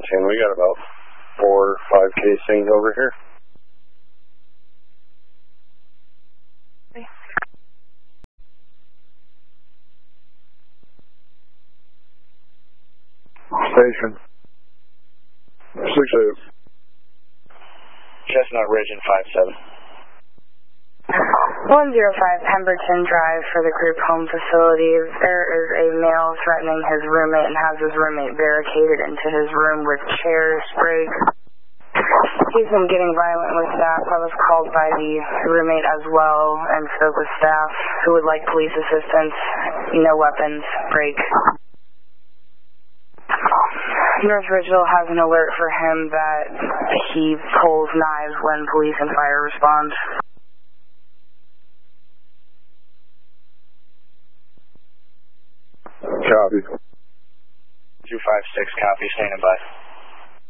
Hamilton. We got about 4 or 5 casings over here. Station. 6-8. Chestnut Ridge and 5-7. 105 Pemberton Drive for the group home facility. There is a male threatening his roommate and has his roommate barricaded into his room with chairs, break. He's been getting violent with staff. I was called by the roommate as well and spoke with staff who would like police assistance. No weapons, break. North Ridgeville has an alert for him that he pulls knives when police and fire respond. Copy. 256, copy, standing by.